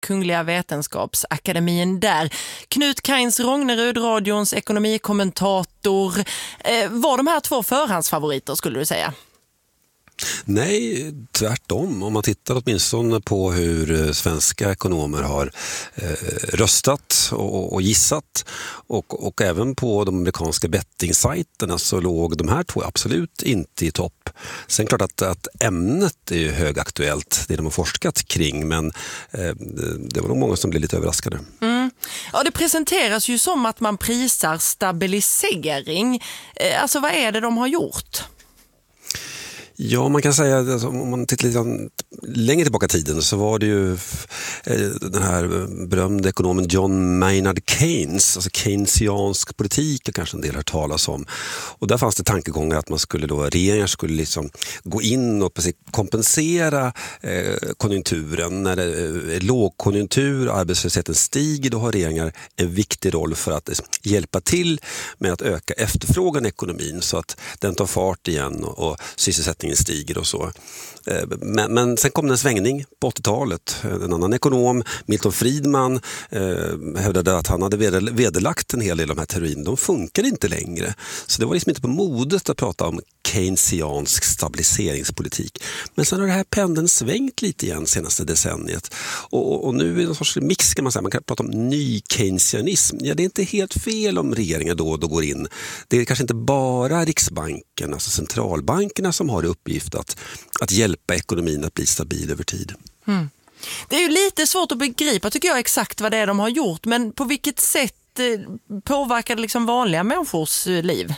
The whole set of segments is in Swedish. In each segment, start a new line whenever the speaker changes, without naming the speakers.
Kungliga Vetenskapsakademin där. Knut Kainz Rognerud, radions ekonomikommentator. Var de här två förhandsfavoriter skulle du säga?
Nej, tvärtom. Om man tittar åtminstone på hur svenska ekonomer har röstat och gissat och även på de amerikanska bettingsajterna så låg de här två absolut inte i topp. Sen klart att ämnet är ju högaktuellt, det de har forskat kring, men det var nog många som blev lite överraskade.
Ja, det presenteras ju som att man prisar stabilisering. Alltså vad är det de har gjort?
Ja, man kan säga att om man tittar lite längre tillbaka i tiden så var det ju den här berömde ekonomen John Maynard Keynes, alltså keynesiansk politik, kanske en del har talas om. Och där fanns det tankegångar att regeringar skulle liksom gå in och kompensera konjunkturen. När det är lågkonjunktur, arbetslösheten stiger, då har regeringar en viktig roll för att hjälpa till med att öka efterfrågan i ekonomin så att den tar fart igen och sysselsättningen stiger och så. Men sen kom det en svängning på 80-talet. En annan ekonom, Milton Friedman, hävdade att han hade vederlagt en hel del av de här teorierna. De funkar inte längre. Så det var liksom inte på modet att prata om keynesiansk stabiliseringspolitik. Men sen har det här pendeln svängt lite igen senaste decenniet. Och nu är det en sorts mix kan man säga. Man kan prata om ny keynesianism. Ja, det är inte helt fel om regeringen då går in. Det är kanske inte bara Riksbanken, alltså centralbankerna som har i uppgift att hjälpa ekonomin att bli stabil över tid.
Det är ju lite svårt att begripa tycker jag exakt vad det är de har gjort, men på vilket sätt påverkar det liksom vanliga människors liv?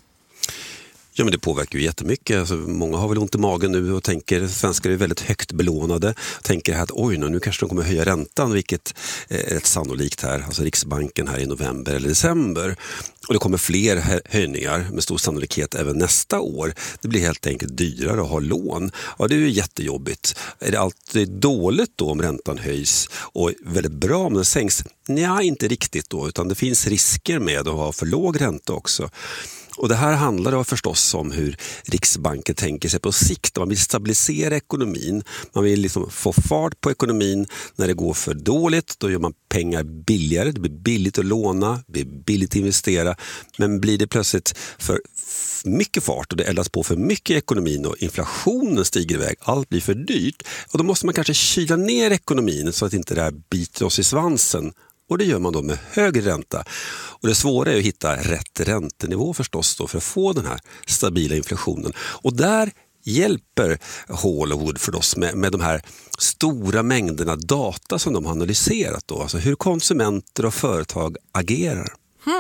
Ja, men det påverkar ju jättemycket. Alltså, många har väl ont i magen nu och tänker, svenskar är väldigt högt belånade. Tänker att nu kanske de kommer höja räntan, vilket är rätt sannolikt här. Alltså Riksbanken här i november eller december. Och det kommer fler höjningar med stor sannolikhet även nästa år. Det blir helt enkelt dyrare att ha lån. Ja, det är ju jättejobbigt. Är det alltid dåligt då om räntan höjs och väldigt bra om den sänks? Nej, inte riktigt då, utan det finns risker med att ha för låg ränta också. Och det här handlar då förstås om hur Riksbanken tänker sig på sikt. Man vill stabilisera ekonomin. Man vill liksom få fart på ekonomin. När det går för dåligt, då gör man pengar billigare. Det blir billigt att låna, det blir billigt att investera. Men blir det plötsligt för mycket fart och det eldas på för mycket i ekonomin och inflationen stiger iväg, allt blir för dyrt. Och då måste man kanske kyla ner ekonomin så att inte det här biter oss i svansen. Och det gör man då med högre ränta. Och det svåra är att hitta rätt räntenivå förstås då för att få den här stabila inflationen. Och där hjälper Hall och Wood för oss med de här stora mängderna data som de har analyserat då. Alltså hur konsumenter och företag agerar.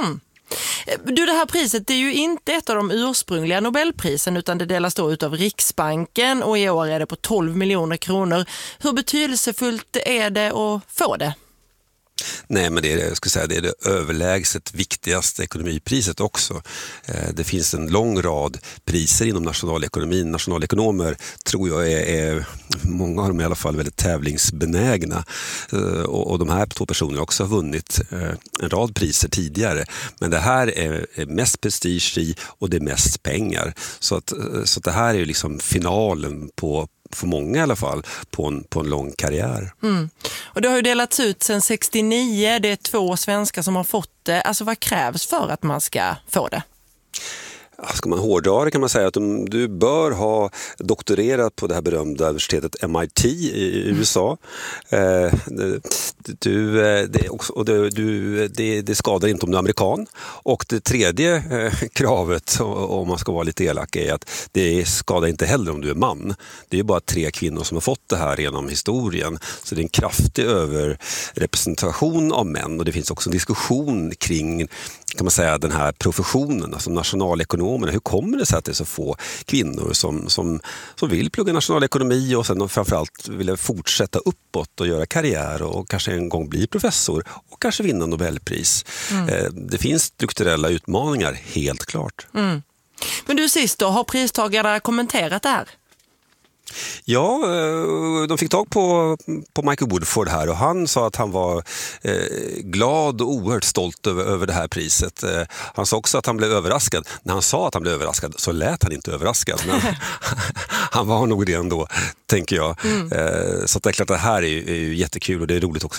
Du, det här priset det är ju inte ett av de ursprungliga Nobelprisen utan det delas då ut av Riksbanken och i år är det på 12 miljoner kronor. Hur betydelsefullt är det att få det?
Nej, men det är det överlägset viktigaste ekonomipriset också. Det finns en lång rad priser inom nationalekonomin. Nationalekonomer tror jag är många av dem i alla fall väldigt tävlingsbenägna. Och de här två personerna också har vunnit en rad priser tidigare. Men det här är mest prestige i och det är mest pengar. Så att det här är ju liksom finalen på för många i alla fall, på en lång karriär.
Och det har ju delats ut sedan 69, det är 2 svenskar som har fått det. Alltså vad krävs för att man ska få det?
Ska man hårdra det kan man säga att du bör ha doktorerat på det här berömda universitetet MIT i USA. Det skadar inte om du är amerikan. Och det tredje kravet, om man ska vara lite elak, är att det skadar inte heller om du är man. Det är bara 3 kvinnor som har fått det här genom historien. Så det är en kraftig överrepresentation av män. Och det finns också en diskussion kring, kan man säga, den här professionen, alltså nationalekonomerna. Hur kommer det sig att det är så få kvinnor som vill plugga nationalekonomi och sen framförallt vill fortsätta uppåt och göra karriär och kanske en gång bli professor och kanske vinna Nobelpris. Det finns strukturella utmaningar, helt klart.
Men du, sist då, har pristagare kommenterat det här?
Ja, de fick tag på Michael Woodford här och han sa att han var glad och oerhört stolt över det här priset. Han sa också att han blev överraskad. När han sa att han blev överraskad så lät han inte överraskad. Men han var nog det ändå, tänker jag. Så det är klart att det här är ju jättekul och det är roligt också